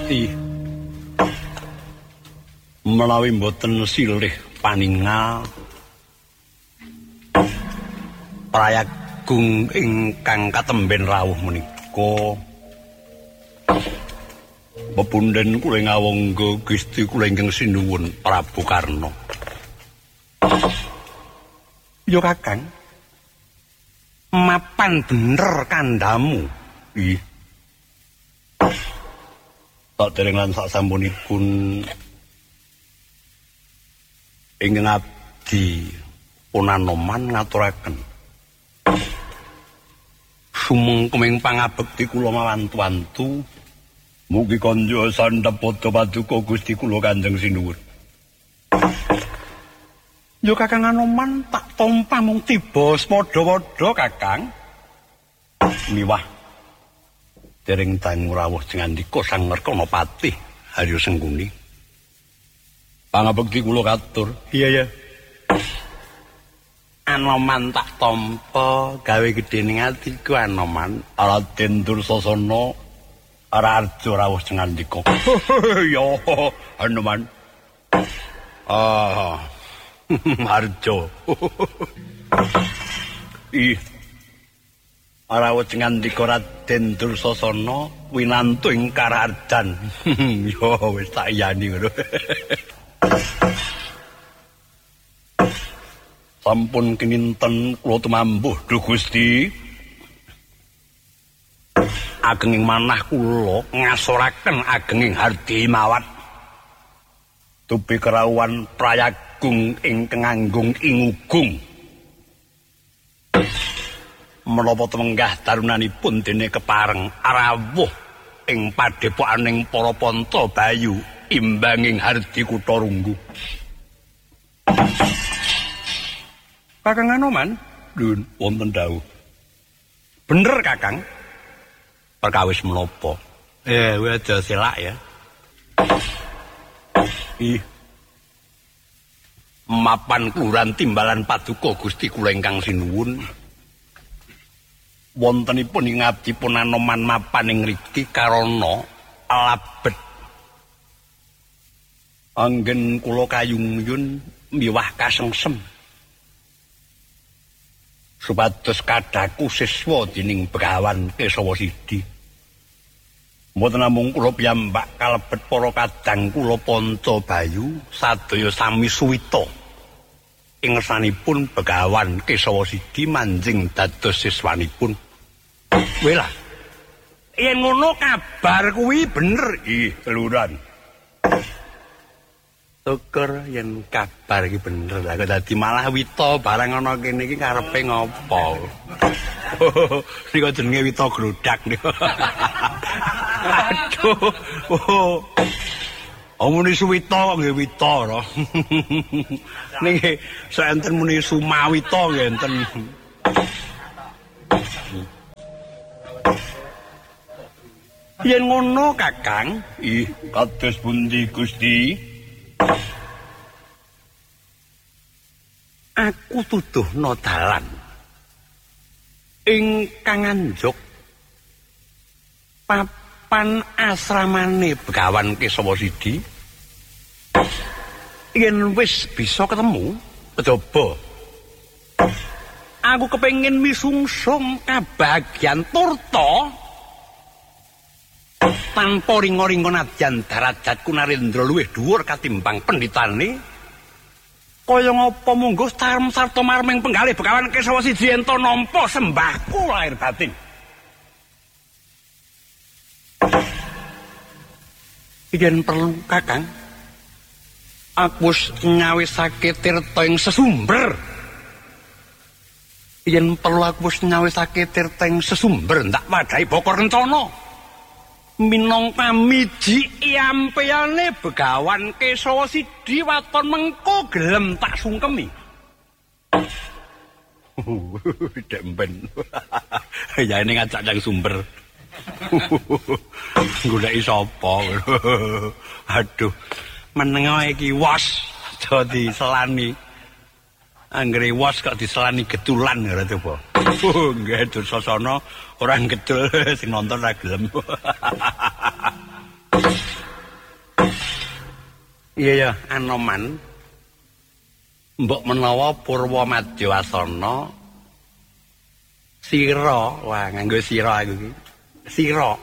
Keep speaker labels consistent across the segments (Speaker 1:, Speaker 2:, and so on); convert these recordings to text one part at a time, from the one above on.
Speaker 1: Menawi mboten silih paningal prayagung ingkang katemben rawuh menika pepunden kula ngawangga Gusti kula ingkang sinuwun Prabu Karna. Yo Kakang, mapan bener kandamu. Ih. Tak dereng lan sak sampunipun ingkang abdi punanoman ngaturaken sumengkeming pangabekti kula mawantu-wantu mugi kanja sandhep padha paduka Gusti kula Kanjeng Sinuwun. Yo Kakang Anoman tak tampa mung tiba padha-padha Kakang. Miwah dereng dangu rawuh ngandika Sang Ngerkana Patih Harya Sengkuni. Pangabekti kula katur. Iya. Anoman tak tampa gawe gedhening atiku Anoman. Raden Dursasana Arjo rawuh ngandika. Ya Anoman. Arjo. Ih. Rawuh ngandika Raden Dursasana winantu ing Kararjan. Ya wis tak iyani ngono. Sampun kininten kula tumambuh Duh Gusti. Agenging manah kula ngasoraken agenging Hardi Mawat. Tupi kerawuhan prayagung ingkang nganggung ingugung. Menapa temenggah tarunanipun dene kepareng rawuh ing padepokaning para Panta Bayu imbanging Hardi Kutarunggu. Kakang Anoman, Dun, wonten dawuh. Bener Kakang. Perkawis menapa? Kuwi aja selak ya. Ih. Mapan Kelurahan Timbalan Paduka Gusti kula ingkang sinuwun. Wontenipun ing abdipun Anoman mapan ing mriki karana alabet. Anggen kula kayungyun miwah kasengsem. Supados kadhaku siswa dening Begawan Kesawa Sidi. Mboten namung kula piyambak kalebet para kadang kula Panta Bayu sadaya sami suwita. Ing ngersanipun Begawan Kesawa Sidi manjing dados siswanipun. Welah. Yen ngono kabar kuwi bener ih Luran. Syukur yen kabar iki bener. Lah kok dadi malah wita barang ana kene iki karepe ngopo? Nika jenenge wita grodak niku. Aduh. Omune suwita kok nggih wita to. Niki saenten muni sumawita nggih enten. Yen ngono Kakang, ih kados pundi Gusti? Aku tuduhna dalan ingkang anjuk papan asramane Begawan Kesawa Sidi. Yen wis bisa ketemu, coba aku kepengin misungsung kabagyan turta tanpa ringo-ringo nadyan darajatku Narendra luwih dhuwur katimbang pendhitane. Kaya ngapa mungguh sarta marming penggalih Begawan Kesawa Sidi ento nampa sembahku lahir batin. Yen perlu Kakang, aku wis nyawisake tirta ing sesumber. Yen perlu aku wis nyawisake tirta ing sesumber ndak wadhahi Baka Rencana. Minangka miji iampeyane Begawan Kesawa Sidi waton mengko gelem tak sungkemi. Demben. Ya ini ngajak nang sumber. Goleki sapa? Aduh. Menengo iki wos aja diselani. Anggere wos kok diselani getulan ora coba. Nggih Dursasana ora gedul sing nonton ra gelem. Iya ya, Anoman. Mbok menawa Purwa Madyawasana sira, wah nganggo sira aku iki. Sira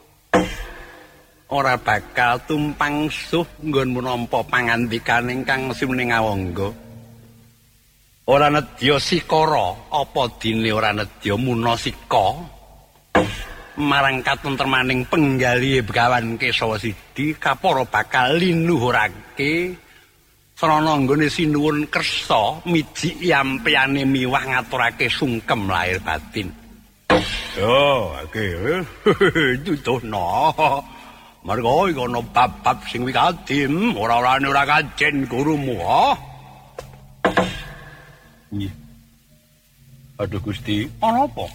Speaker 1: ora bakal tumpang suh nggonmu nampa pangandikan ingkang sinuning awangga. Ora nedya sikara apa dene ora nedya munasika marang katentremaning penggali Begawan Kesawa Sidi kapara bakal linuhurake srana nggone sinuwun kersa miji yampyane miwah ngaturake sungkem lahir batin. Yo, oke. Dudono. Marga iki ana bab-bab sing wikadim, ora-orane ora kajen gurumu, ha? Nggih. Aduh Gusti, ana apa?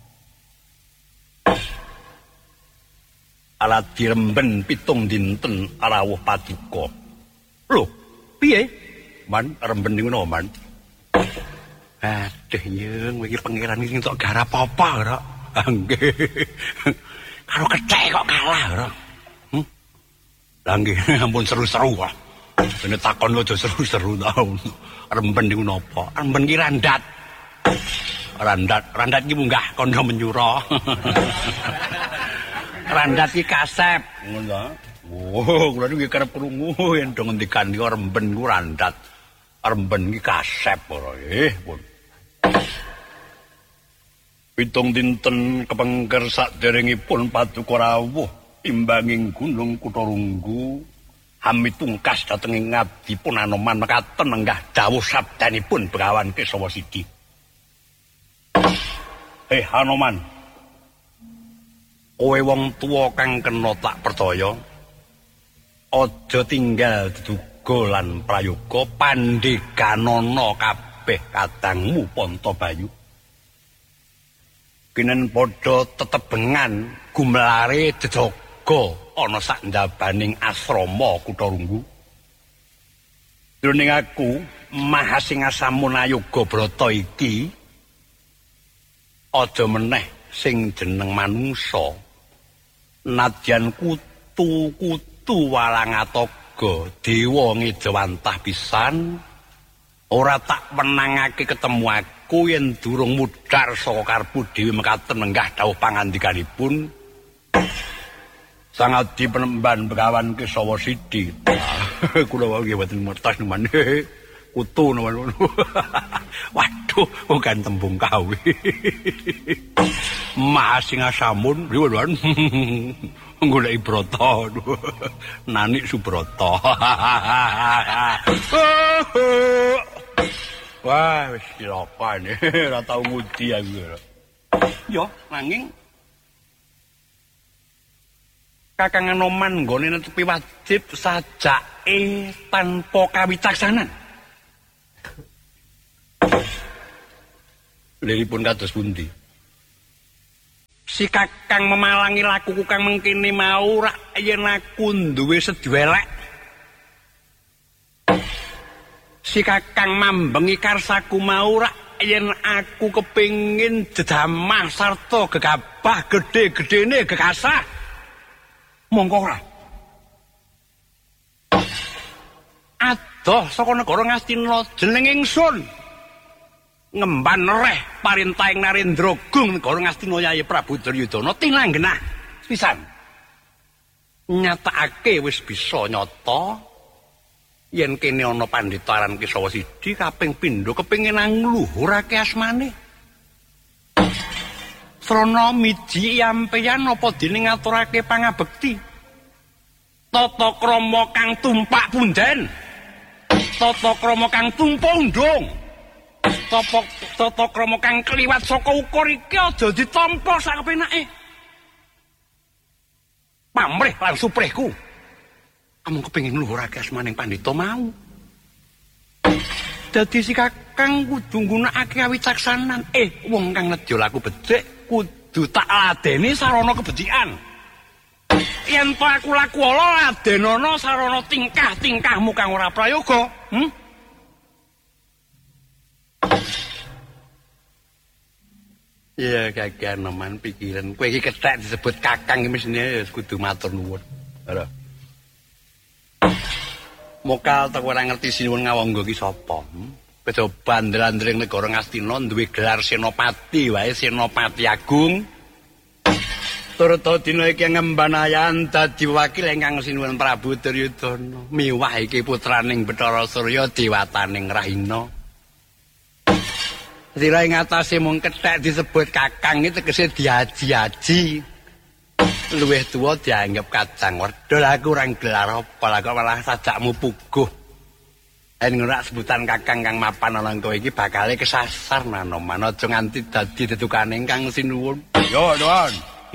Speaker 1: Ala diremben 7 dinten rawuh paduka. Lho, piye? Man, remben niku no, Man. Aduh nyeng, iki pangeran iki entuk garap apa ora? Nggih. Karo kecek kok kalah ora. Lah nggih, ampun seru-seru kok. Dene takon aja seru-seru ta. Remben niku napa? Remben ki randat. Randat ki munggah kandha menyura. Randat ki kasep, ngono ta. Oh, kula niki kerep krungu yen do ngendikan iki remben ku randat. Remben ki kasep ora nggih, pun. 7 dinten kepengker saderengipun paduka rawuh imbanging Gunung Kutarunggu hami tungkas dhateng ing ngabdipun Anoman mekaten nenggah dawuh sabdanipun Begawan Kesawa Sidi. Anoman, kowe wong tuwa kang kena tak percaya, aja tinggal duga lan prayoga pandeganana kabeh kadangmu Pantabayu. Kinen padha tetebengan gumlare jejaga ana sak ndabaning asrama Kutarunggu. Jroning aku Mahasingasamun Ayoga Brata iki aja meneh sing jeneng manungsa nadyan kutu walangataga dewa ngejawantah pisan ora tak menangake ketemu aku yen durung mudhar saka karepku dhewe mekaten nenggah dawuh pangandikanipun Sang Adi Penemban Begawan Kesawa Sidi. Kula wae nggih mboten mertos nemen. Kutu nemen. Waduh, bukan tembung kawi. Mahasingasamun riwan. Goleki Brata. Nanik Subrata. Wah, wis dilopane. Ora tau ngudi aku. Yo, nanging Kakang Anoman nggone netepi wajib sajake tanpa kawicaksanan. Liripun kados pundi? Si Kakang memalangi lakuku kang mengkene mau rak yen aku duwe sedhelek. Si Kakang mambengi karsaku mau rak yen aku kepingin jejamah sarta gegabah gedhe-gedhene gekasah. Mongko ora. Adoh saka negara Ngastina jeneng ingsun. Ngemban reh parintahing Narendra Gung negara Ngastina Yayi Prabu Duryudana tinanggenah pisan. Nyatakake wis bisa nyata yen kene ana pandhitaran Kesawa Sidi kaping pindho kepengin ngluhurake asmane. Srana miji yampeyan apa dene ngaturake pangabekti. Tata krama kang tumpak punden. Tata krama kang tumpa undung. Tata krama kang kliwat saka ukur iki aja ditampa sak kepenake. Pamrih lan suprihku. Amung kepengin ngluhurake asmaning pandhita mau. Dadi si Kakang kudu nggunakake kawicaksanan. Wong kang nedya laku becik kudu tak ladeni sarana kebecikan. Yen to aku laku ala ladenana sarana tingkah-tingkahmu kang ora prayoga. Ya Kakang Anoman pikiran kowe iki kethek disebut Kakang iki mesine kudu matur nuwun. Ora. Mokal tak ora ngerti sinuwun ngawangga ki sapa. Beda bandel-andring negara Ngastina duwe gelar Senopati wae Senopati Agung. Turut dina iki ngembanayan dadi wakil ingkang sinuwun Prabu Duryudana. Miwah iki putraning Bathara Surya dewataning Rahina. Dira ing atase mung kethek disebut Kakang iki tegese diaji-aji. Luwih tuwa dianggep Kacang Wedhol aku ora gelar apa lah kok malah sajakmu puguh. Ngono sebutan Kakang kang mapan ana kowe iki bakale kesasar Nanoman aja nganti dadi dedukane ingkang sinuwun. Yo, Tuan.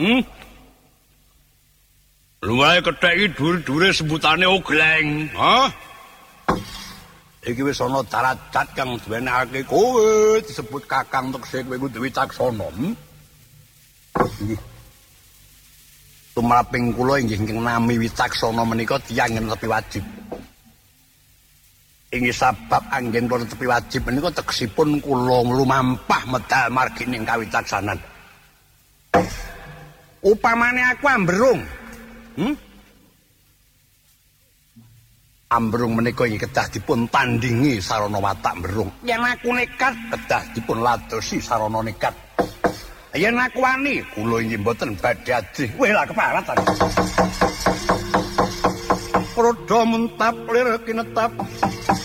Speaker 1: Lumahe kethek iki dhuwur-dhuwure sebutane ogleng. Hah? Iki wis ana darajat kang diwenehake kowe disebut Kakang tegese kowe kudu wicaksana. Nggih. Tumraping kula inggih nami wicaksana menika tiyang netepi wajib. Inggih sabab anggen kula netepi wajib menika tegesipun kula lumampah medal margining kawicaksanan. Upamane aku ambrung. Ambrung menika inggih kedah dipun tandingi sarana watak mbrung. Yen aku nekat kedah dipun ladosi sarana nekat. Yen aku wani kula inggih mboten badhe adih. Weh lah keparat ta. Rodo mentap lir kinetap.